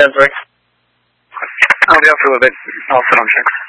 again, sorry? I'll be off for a little bit. I'll sit on checks.